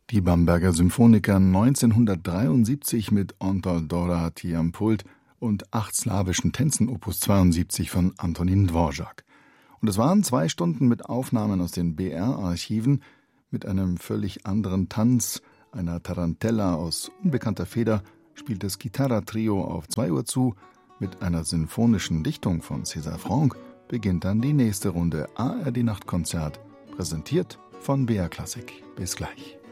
Die Bamberger Symphoniker 1973 mit Antal Doráty am Pult und 8 slawischen Tänzen Opus 72 von Antonín Dvořák. Und es waren 2 Stunden mit Aufnahmen aus den BR-Archiven, mit einem völlig anderen Tanz, einer Tarantella aus unbekannter Feder, spielt das Gitarra-Trio auf 2 Uhr zu. Mit einer sinfonischen Dichtung von César Franck beginnt dann die nächste Runde ARD Nachtkonzert, präsentiert von BR Klassik. Bis gleich.